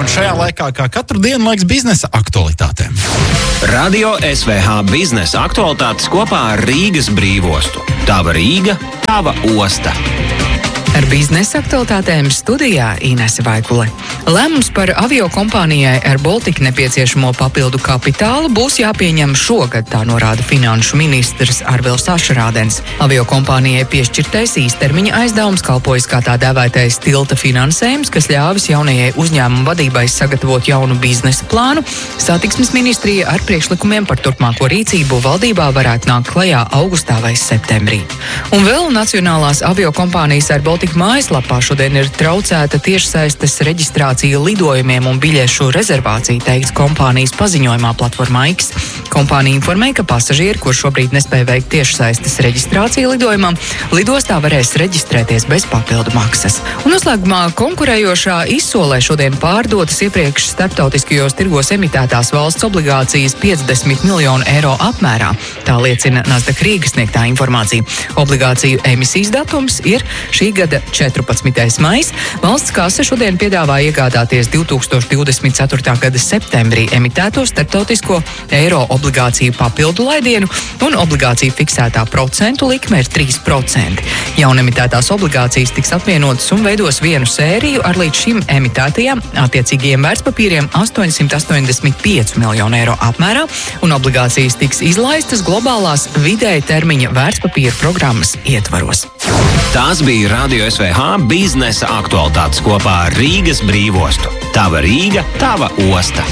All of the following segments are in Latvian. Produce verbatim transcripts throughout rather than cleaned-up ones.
un šajā laikā, kā katru dienu, laiks biznesa aktualitātēm. Radio S V H biznesa aktualitātes kopā ar Rīgas brīvostu. Tava Rīga, tava osta. Ar biznesa aktualitātēm studijā Inese Vaikule. Lēmums par aviokompānijai Air Baltica nepieciešamo papildu kapitālu būs jāpieņem šogad, tā norāda finanšu ministrs Arvils Ašerādens. Aviokompānijai piešķirtais īstermiņa aizdevums kalpojas kā tā dēvētais tilta finansējums, kas ļāvis jaunajai uzņēmumu vadībai sagatavot jaunu biznesa plānu. Satiksmes ministrija ar priekšlikumiem par turpmāko rīcību valdībā varētu nākt klajā augustā vai septembrī. Un vēl Nacionālās aviokompānijas Air Baltica mājaslapā šodien ir traucēta tiešsaistes reģistrācija lidojumiem un biļešu rezervācija, teikts kompānijas paziņojumā platformā X. Kompānija informē, ka pasažieri, kur šobrīd nespēja veikt tiešsaistes reģistrāciju lidojumam, lidostā varēs reģistrēties bez papildu maksas. Un noslēgumā konkurējošā izsolē šodien pārdotas iepriekš starptautiskajos tirgos emitētās valsts obligācijas piecdesmit miljonu eiro apmērā. Tā liecina Nasdaq Rīgas sniegtā informācija. Obligāciju emisijas datums ir šī gada četrpadsmitais maijs. Valsts kase šodien piedāvā iegādāties divi tūkstoši divdesmit ceturtā gada septembrī emitēto starptautisko eiro obligāciju papildu laidienu, un obligāciju fiksētā procentu likme ir trīs procenti. Jaunemitētās obligācijas tiks apvienotas un veidos vienu sēriju ar līdz šim emitētajiem attiecīgajiem vērtspapīriem astoņsimt astoņdesmit pieci miljonu eiro apmērā, un obligācijas tiks izlaistas globālās vidēja termiņa vērtspapīra programmas ietvaros. Tās bija Radio S V H biznesa aktualitātes kopā ar Rīgas brīvostu. Tava Rīga, tava osta.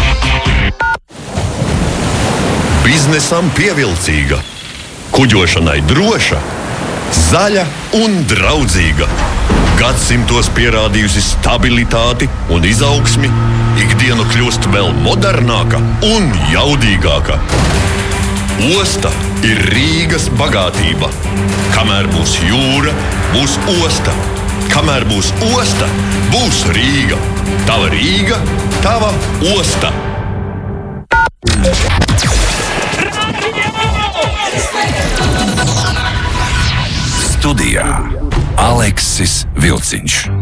Biznesam pievilcīga, kuģošanai droša, zaļa un draudzīga. Gadsimtos pierādījusi stabilitāti un izaugsmi, ikdiena kļūst vēl modernāka un jaudīgāka. Osta ir Rīgas bagātība. Kamēr būs jūra, būs osta. Kamēr būs osta, būs Rīga. Tava Rīga, tava osta. Studijā Aleksis Vilciņš.